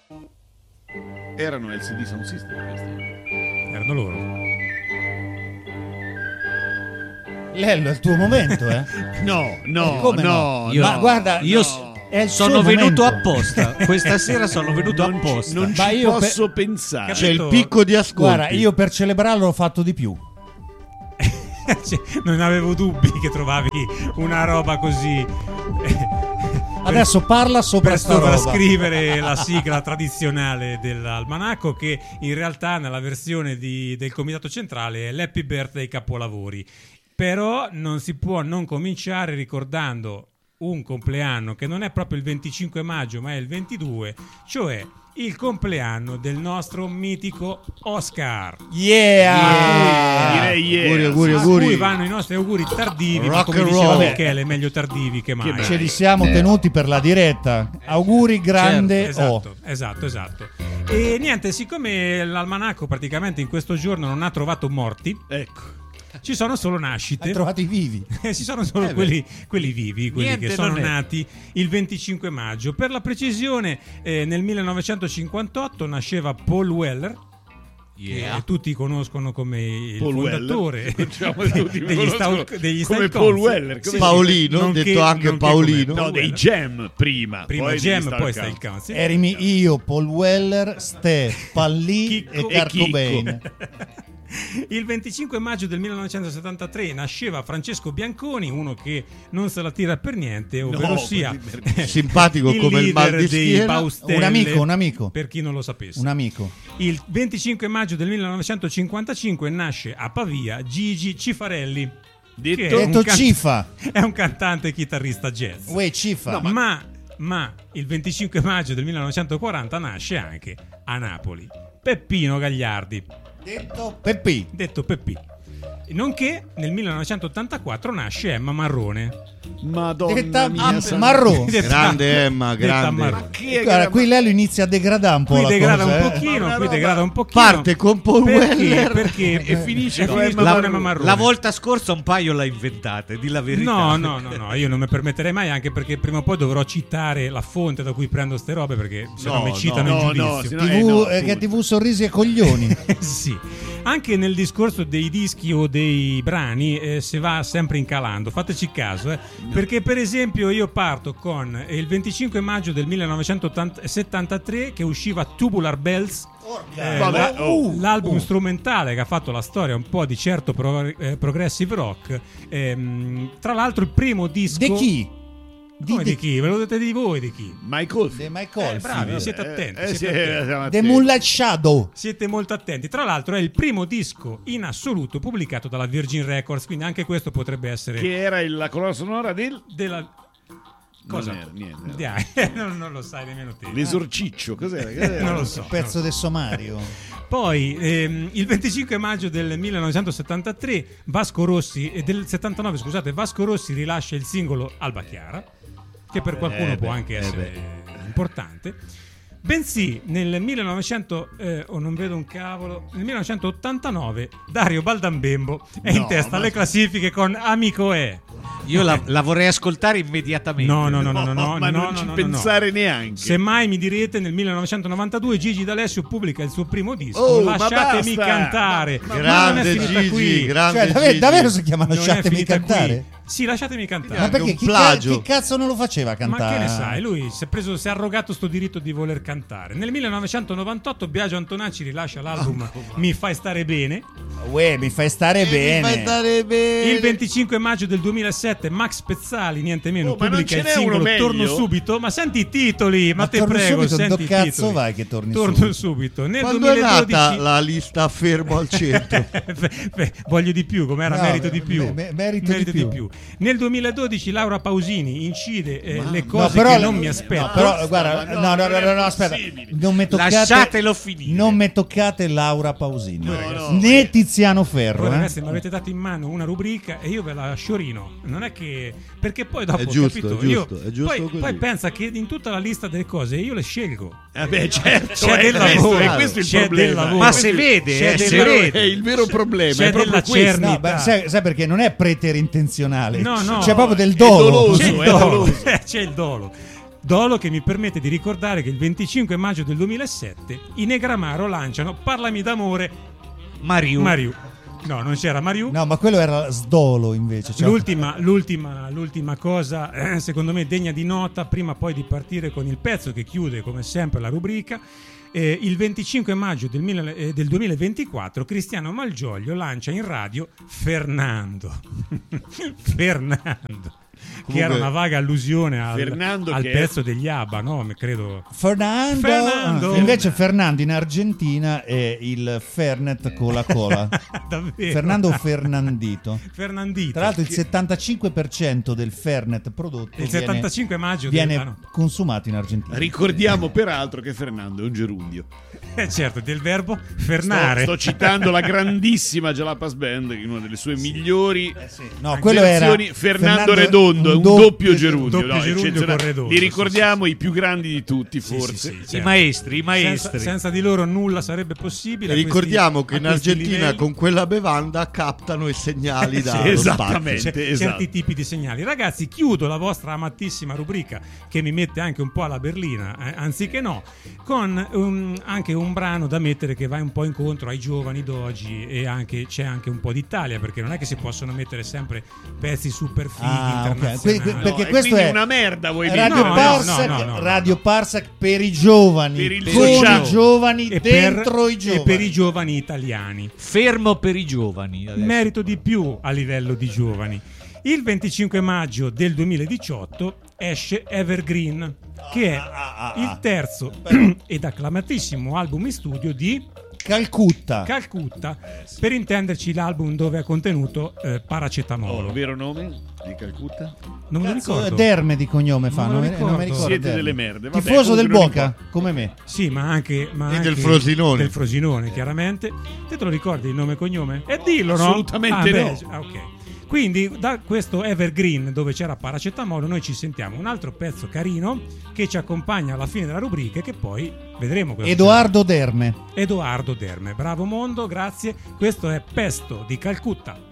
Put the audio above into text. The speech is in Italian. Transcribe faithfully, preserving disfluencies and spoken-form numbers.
Erano L C D Sound System questi. Erano loro. Lello, è il tuo momento, eh? No, no, Come no, no? Io, Ma guarda, io no. è il sono suo venuto momento. apposta. Questa sera sono venuto non apposta. Ci, non Ma ci io posso pe- pensare. Capito? C'è il picco di ascolti. Guarda, io per celebrarlo ho fatto di più. Cioè, non avevo dubbi che trovavi una roba così. Adesso parla sopra per sta roba. sovrascrivere la sigla tradizionale dell'almanacco, che in realtà nella versione di, del Comitato Centrale è l'Happy Birthday Capolavori. Però non si può non cominciare ricordando un compleanno che non è proprio il venticinque maggio ma è il ventidue, cioè il compleanno del nostro mitico Oscar. Yeah! Direi yeah. Auguri, auguri, A auguri. cui vanno i nostri auguri tardivi, ma Rock come and diceva roll. Michele, meglio tardivi che mai. Che Ce li siamo tenuti per la diretta. Auguri grande. Esatto, oh. esatto, esatto. E niente, siccome l'almanacco praticamente in questo giorno non ha trovato morti, Ecco. ci sono solo nascite. Hai trovato i vivi. Ci sono solo Eh quelli, quelli vivi, quelli Niente che sono non è. nati il venticinque maggio. Per la precisione, eh, nel millenovecentocinquantotto nasceva Paul Weller, Yeah. che tutti conoscono come il Paul fondatore Weller. Diciamo che tutti degli, conoscono Stau- degli come Style Paul Council. Weller, come- Paolino, nonché- detto anche nonché Paolino. come No, Paul dei Weller. Jam prima. Prima poi Jam, degli poi Star Style Council. Council. Erimi io, Paul Weller, Steph, Pallì Chicco e e Kurt Chicco. Cobain. Il venticinque maggio del millenovecentosettantatré nasceva Francesco Bianconi, uno che non se la tira per niente, ovvero No, sia così perché- Simpatico il come il mal leader di dei schiena. Baustelle, Un amico, un amico. per chi non lo sapesse. Un amico. Il venticinque maggio del millenovecentocinquantacinque nasce a Pavia Gigi Cifarelli, Detto- che è un Detto can- Cifa. è un cantante e chitarrista jazz. Uè, Cifa. ma, ma il venticinque maggio del millenovecentoquaranta nasce anche a Napoli Peppino Gagliardi, Detto Peppi. detto Peppi. Nonché nel millenovecentottantaquattro nasce Emma Marrone. Madonna Detta mia, ah, santa. Marrò. Detta- Grande Emma, detta grande. Marrone. Chi è Guarda, che- qui Lello inizia a degradare un po' Qui la degrada cosa, un eh. pochino, Ma una qui roba- degrada un pochino. Parte con Paul perché, Weller. perché E finisce e con finisce Emma con Marrone. Emma Marrone. La volta scorsa un paio l'ha inventate, di la verità. No, no, no, no, io non mi permetterei mai, anche perché prima o poi dovrò citare la fonte da cui prendo ste robe, perché se no, No, mi citano no, in no, giudizio. se no- T V, Eh, no, eh, che appunto. T V sorrisi e coglioni. Sì, anche nel discorso dei dischi o dei brani eh, si va sempre incalando, fateci caso, eh, perché per esempio io parto con il venticinque maggio del millenovecentosettantatré che usciva Tubular Bells, eh, Vabbè, la- oh. l'album uh. strumentale che ha fatto la storia un po' di certo pro- eh, progressive rock, ehm, tra l'altro il primo disco Di chi? Come di di chi? Ve lo dite di voi di chi? Michael. De Michael. Eh, bravi, figlio. siete attenti, Eh, eh, siete sì, attenti. siamo De attenti. Moonlight Shadow. Siete molto attenti. Tra l'altro è il primo disco in assoluto pubblicato dalla Virgin Records, quindi anche questo potrebbe essere Che era il- la colonna sonora del della cosa? Non era niente. Dai, non, non lo sai nemmeno te. L'esorciccio, cos'era? Cos'era? Non lo so. Un pezzo del sommario. Poi ehm, il venticinque maggio del millenovecentosettantatré Vasco Rossi e del settantanove, scusate, Vasco Rossi rilascia il singolo Alba Chiara, che per qualcuno Eh può beh, anche eh essere importante. Bensì nel millenovecento eh, oh, non vedo un cavolo nel millenovecentottantanove Dario Baldambembo è in No, testa ma- alle classifiche con Amico è. Io la, la vorrei ascoltare immediatamente. No, no, no, no, no, no, ma no, non no, ci no, no, pensare no. neanche. Semmai mi direte, nel millenovecentonovantadue Gigi D'Alessio pubblica il suo primo disco, Oh, ma Lasciatemi basta! cantare. Ma- Ma, Grande non è finita Gigi, qui. grande Cioè, davvero, Gigi. davvero si chiama Non è Lasciatemi finita cantare? qui. Sì, lasciatemi cantare. Ma perché un chi, ca- plagio. chi cazzo non lo faceva cantare? Ma che ne sai, lui si è preso, si è arrogato sto diritto di voler cantare. Nel millenovecentonovantotto Biagio Antonacci rilascia l'album Mi fai stare bene. Uè, mi fai stare bene. Mi fai stare bene. Il venticinque maggio del duemilasette Max Pezzali, niente meno, Oh, ma non pubblica ce il n'è uno singolo meglio? Torno subito. Ma senti i titoli, ma, Ma te torno prego, subito, senti dove i cazzo titoli. vai che torni Torno subito? subito. Nel Quando è nata duemiladodici la lista fermo al centro? Beh, beh, voglio di più, come era No, merito di me- più. me- merito di più. Nel duemiladodici Laura Pausini incide eh, le No, cose però, che non mi aspetto. no, però guarda, ma no, no, no, no, non è no, no, aspetta. possibile. Non mi toccate, Lasciatelo finire. non mi toccate Laura Pausini. No, no. Né Tiziano Ferro, Voi eh. ragazzi mi avete dato in mano una rubrica e io ve la sciorino. Non è che perché poi dopo È giusto, capito, è giusto, io, è giusto poi, così. poi pensa che in tutta la lista delle cose io le scelgo. Eh beh, certo, C'è è del questo, lavoro, è questo il c'è del problema. lavoro. Ma Questo se è- vede, c'è eh, del se lavoro. vede. è il vero problema. C'è è proprio della questo. cerni- No, beh, sai, sai perché non è preterintenzionale. No, no. C'è proprio del È dolo. doloso. C'è il è dolo, doloso. c'è il dolo. Dolo che mi permette di ricordare che il venticinque maggio del duemilasette i Negramaro lanciano Parlami d'amore Mariù. Mariù. No, non c'era Mariù. No, ma quello era Sdolo invece. Cioè... L'ultima, l'ultima, l'ultima cosa, eh, secondo me degna di nota, prima poi di partire con il pezzo che chiude come sempre la rubrica. Eh, il venticinque maggio del, mille, eh, del duemilaventiquattro Cristiano Malgioglio lancia in radio Fernando. Fernando. Che era una vaga allusione al, al che pezzo degli ABBA, no? Credo. Fernando. Fernando. Invece Fernando in Argentina è il Fernet con la cola. Davvero? Fernando Fernandito. Fernandito. Tra l'altro il settantacinque per cento del Fernet prodotto il viene, settantacinque maggio viene del, ah, no. consumato in Argentina. Ricordiamo peraltro che Fernando è un gerundio. Eh certo, del verbo fernare. Sto, sto citando la grandissima Jalapas Band, che è una delle sue migliori eh sì. No, quello era Fernando, Fernando Redondo, è un doppio, doppio gerundio, doppio no, gerundio con Redondo, li ricordiamo sì, sì, i più grandi di tutti, sì, forse sì, sì, I certo. maestri, i maestri. Senza, senza di loro nulla sarebbe possibile. E ricordiamo questi, che in Argentina con quella bevanda captano i segnali da sì, esattamente, C- esatto. certi tipi di segnali. Ragazzi, chiudo la vostra amatissima rubrica che mi mette anche un po' alla berlina, eh, anziché no, con um, anche un brano da mettere che va un po' incontro ai giovani d'oggi, e anche c'è anche un po' d'Italia, perché non è che si possono mettere sempre pezzi super fighi Ah, ok. internazionali. Que- que- perché No, questo quindi è una merda, vuoi dire? Radio No, no, Parsec, no, no, no. Radio Parsec per i giovani, Per il con sociale. i giovani, E dentro per, i giovani. e per i giovani italiani. Fermo per i giovani. adesso. Merito di più a livello di giovani. Il venticinque maggio del duemiladiciotto esce Evergreen, che è Ah, ah, ah. il terzo ed acclamatissimo album in studio di Calcutta. Calcutta, per intenderci l'album dove è contenuto eh, paracetamolo. Oh, vero nome di Calcutta? Non me lo Cazzo, ricordo. Derme di cognome fa, Non non, me lo mi- non mi ricordo. ricordo. Siete Derme. delle merde. Vabbè, Tifoso del comunque non Boca, come me. Sì, ma anche, ma E anche del Frosinone. Del Frosinone, chiaramente. Te te lo ricordi il nome e cognome? E dillo, no? Assolutamente Ah, beh, no. ah, ok. Quindi da questo Evergreen dove c'era paracetamolo noi ci sentiamo un altro pezzo carino che ci accompagna alla fine della rubrica e che poi vedremo cosa Edoardo Derme. succede. Edoardo Derme. Bravo mondo, grazie. Questo è Pesto di Calcutta.